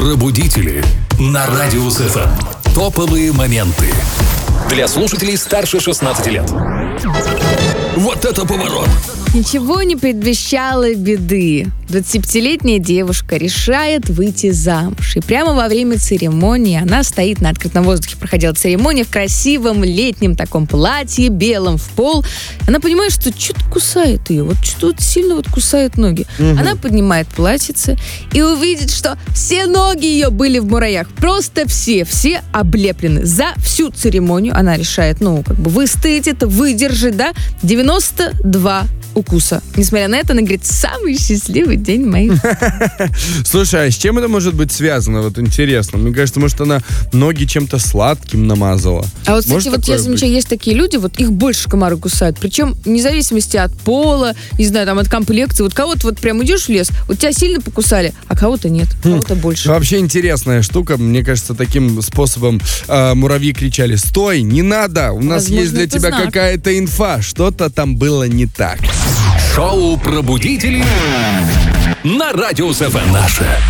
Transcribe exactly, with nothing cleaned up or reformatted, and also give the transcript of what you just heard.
Пробудители на Радио СФМ. Топовые моменты. Для слушателей старше шестнадцати лет. Вот это поворот! Ничего не предвещало беды. двадцатипятилетняя девушка решает выйти замуж. И прямо во время церемонии она стоит на открытом воздухе. Проходила церемония в красивом летнем таком платье, белом в пол. Она понимает, что что-то кусает ее. Вот что-то сильно вот кусает ноги. Угу. Она поднимает платьице и увидит, что все ноги ее были в мураях. Просто все, все облеплены. За всю церемонию она решает, ну, как бы выстоять это, выдержать, да, девяносто два укуса. Несмотря на это, она говорит, самый счастливый день моей. Слушай, а с чем это может быть связано? Вот интересно. Мне кажется, может, она ноги чем-то сладким намазала. А вот, кстати, вот я замечаю, есть такие люди, вот их больше комары кусают. Причем вне зависимости от пола, не знаю, там, от комплекции. Вот кого-то вот прям идешь в лес, вот тебя сильно покусали, а кого-то нет, кого-то больше. Вообще интересная штука. Мне кажется, таким способом э, муравьи кричали: стой, не надо, у нас Возможно, есть для тебя знак. Какая-то инфа. Что-то там было не так. Шоу «Пробудители» на Радио СФМ. Наше